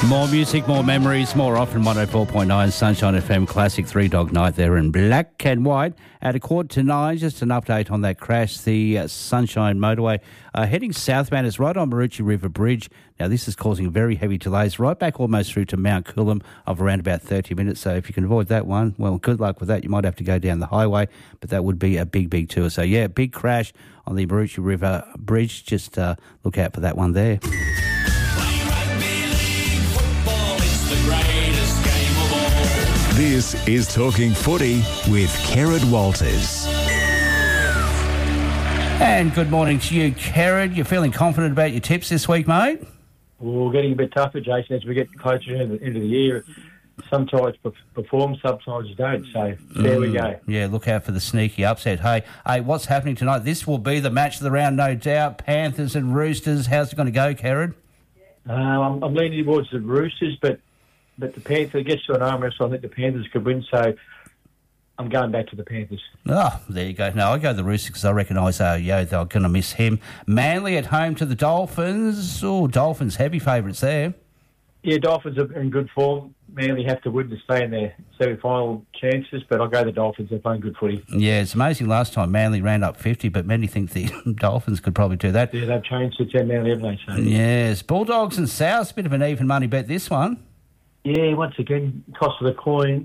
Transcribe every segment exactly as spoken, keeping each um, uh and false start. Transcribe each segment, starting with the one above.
More music, more memories, more often. one oh four point nine Sunshine F M Classic. Three Dog Night there in black and white. At a quarter to nine, just an update on that crash. The uh, Sunshine Motorway uh, heading southbound is right on Maroochy River Bridge. Now, this is causing very heavy delays right back almost through to Mount Coolum of around about thirty minutes. So if you can avoid that one, well, good luck with that. You might have to go down the highway, but that would be a big, big tour. So, yeah, big crash on the Maroochy River Bridge. Just uh, look out for that one there. This is Talking Footy with Kerrod Walters. And good morning to you, Kerrod. You feeling confident about your tips this week, mate? Well, we're getting a bit tougher, Jason, as we get closer into the end of the year. Some sides perform, some sides don't. So there mm, we go. Yeah, look out for the sneaky upset. Hey, hey, what's happening tonight? This will be the match of the round, no doubt. Panthers and Roosters. How's it going to go, Kerrod? Uh, I'm, I'm leaning towards the Roosters, but but the Panthers gets to an arm wrestle. I think the Panthers could win. So I'm going back to the Panthers. Oh, there you go. No, I go the Roosters because I recognise, uh, yo, they're going to miss him. Manly at home to the Dolphins. Oh, Dolphins, heavy favourites there. Yeah, Dolphins are in good form. Manly have to win to stay in their semi-final chances, but I'll go the Dolphins. They're playing good footy. Yeah, it's amazing. Last time Manly ran up fifty, but many think the Dolphins could probably do that. Yeah, they've changed to ten Manly, haven't they? So. Yes. Bulldogs and Souths, bit of an even money bet this one. Yeah, once again, cost of the coin.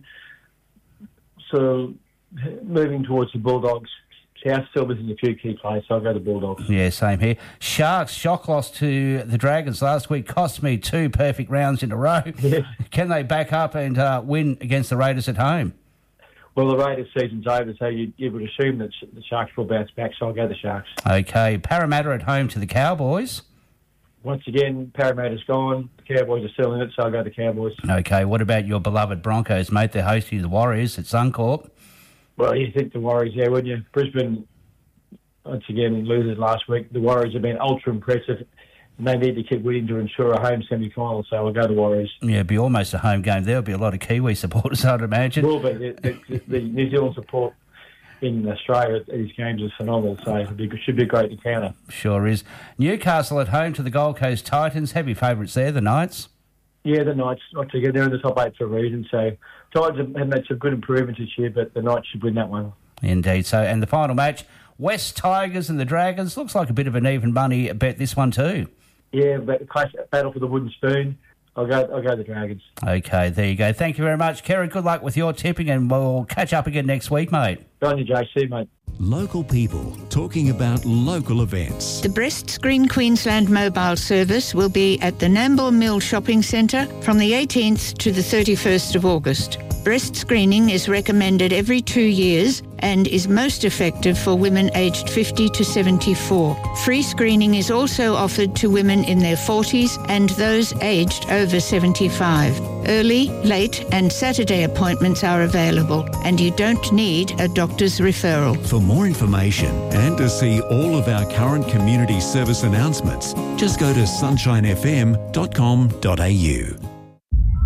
So moving towards the Bulldogs. South still missing a few key players, so I'll go the Bulldogs. Yeah, same here. Sharks, shock loss to the Dragons last week, cost me two perfect rounds in a row. Yeah. Can they back up and uh, win against the Raiders at home? Well, the Raiders season's over, so you, you would assume that the Sharks will bounce back, so I'll go the Sharks. Okay, Parramatta at home to the Cowboys. Once again, Parramatta's gone. The Cowboys are still in it, so I'll go the Cowboys. Okay, what about your beloved Broncos, mate? They're hosting the Warriors at Suncorp. Well, you think the Warriors, yeah, wouldn't you? Brisbane, once again, losers last week. The Warriors have been ultra impressive, and they need to keep winning to ensure a home semi-final, so I'll go the Warriors. Yeah, it'll be almost a home game. There'll be a lot of Kiwi supporters, I'd imagine. Will be. The, the, the New Zealand support in Australia at these games is phenomenal, so it should be a great encounter. Sure is. Newcastle at home to the Gold Coast Titans. Heavy favourites there, the Knights. Yeah, the Knights, not to get they're in the top eight for a reason. So Titans have made some good improvements this year, but the Knights should win that one. Indeed. So, and the final match, West Tigers and the Dragons. Looks like a bit of an even money bet this one too. Yeah, but classic battle for the wooden spoon. I'll go. I'll go the Dragons. Okay, there you go. Thank you very much, Kerrod. Good luck with your tipping, and we'll catch up again next week, mate. Go on, you J C, mate. Local people talking about local events. The Breast Screen Queensland mobile service will be at the Nambour Mill Shopping Centre from the eighteenth to the thirty-first of August. Breast screening is recommended every two years and is most effective for women aged fifty to seventy-four. Free screening is also offered to women in their forties and those aged over seventy-five. Early, late and Saturday appointments are available, and you don't need a doctor's referral. For more information and to see all of our current community service announcements, just go to sunshine f m dot com dot a u.